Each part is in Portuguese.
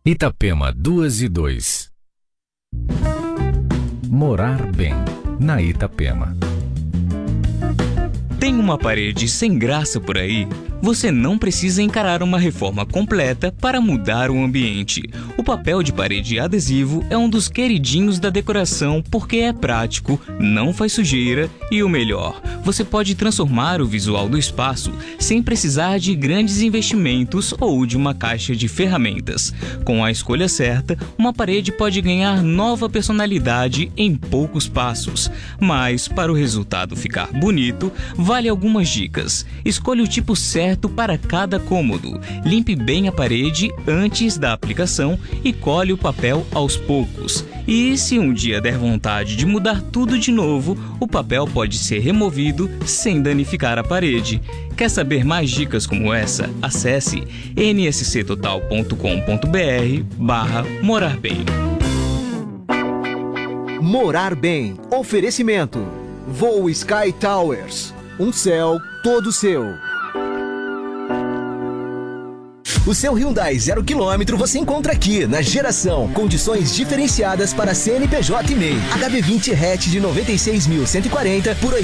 Itapema 2:02. Morar bem, na Itapema. Tem uma parede sem graça por aí? Você não precisa encarar uma reforma completa para mudar o ambiente. O papel de parede adesivo é um dos queridinhos da decoração porque é prático, não faz sujeira e o melhor, você pode transformar o visual do espaço sem precisar de grandes investimentos ou de uma caixa de ferramentas. Com a escolha certa, uma parede pode ganhar nova personalidade em poucos passos. Mas, para o resultado ficar bonito, vale algumas dicas. Escolha o tipo certo para cada cômodo. Limpe bem a parede antes da aplicação e colhe o papel aos poucos. E se um dia der vontade de mudar tudo de novo, o papel pode ser removido sem danificar a parede. Quer saber mais dicas como essa? Acesse nsctotal.com.br/morar bem. Morar bem. Oferecimento. Voo Sky Towers. Um céu todo seu. O seu Hyundai 0 km você encontra aqui, na Geração. Condições diferenciadas para CNPJ e MEI. HB20 hatch de 96.140 por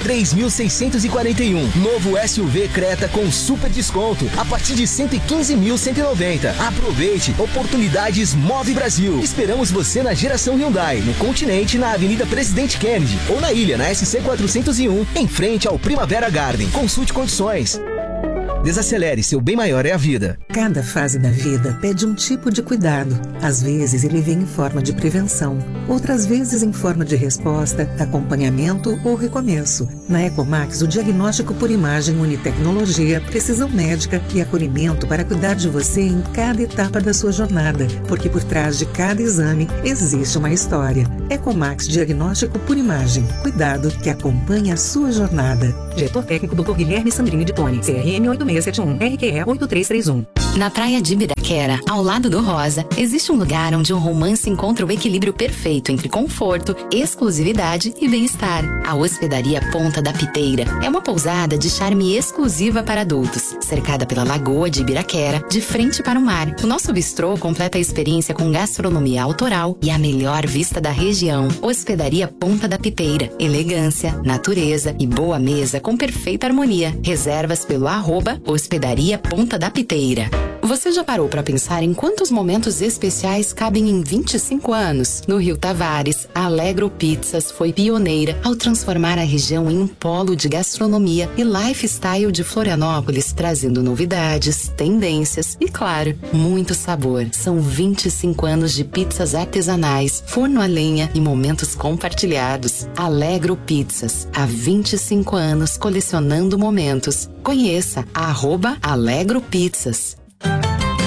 83.641. Novo SUV Creta com super desconto a partir de 115.190. Aproveite, oportunidades Move Brasil. Esperamos você na Geração Hyundai, no Continente, na Avenida Presidente Kennedy, ou na Ilha, na SC 401, em frente ao Primavera Garden. Consulte condições. Desacelere, seu bem maior é a vida. Cada fase da vida pede um tipo de cuidado. Às vezes ele vem em forma de prevenção, outras vezes em forma de resposta, acompanhamento ou recomeço. Na Ecomax, o diagnóstico por imagem une tecnologia, precisão médica e acolhimento para cuidar de você em cada etapa da sua jornada, porque por trás de cada exame existe uma história. Ecomax Diagnóstico por Imagem. Cuidado que acompanha a sua jornada. Diretor técnico Dr. Guilherme Sandrini de Tone, CRM 8671, RQE 8331. Na praia de Ibiraquera, ao lado do Rosa, existe um lugar onde um romance encontra o equilíbrio perfeito entre conforto, exclusividade e bem-estar. A Hospedaria Ponta da Piteira é uma pousada de charme exclusiva para adultos, cercada pela Lagoa de Ibiraquera, de frente para o mar. O nosso bistrô completa a experiência com gastronomia autoral e a melhor vista da região. Hospedaria Ponta da Piteira. Elegância, natureza e boa mesa com perfeita harmonia. Reservas pelo @Hospedaria Ponta da Piteira. Você já parou para pensar em quantos momentos especiais cabem em 25 anos? No Rio Tavares, a Alegro Pizzas foi pioneira ao transformar a região em um polo de gastronomia e lifestyle de Florianópolis, trazendo novidades, tendências e, claro, muito sabor. São 25 anos de pizzas artesanais, forno a lenha e momentos compartilhados. Alegro Pizzas, há 25 anos colecionando momentos. Conheça @Alegro Pizzas.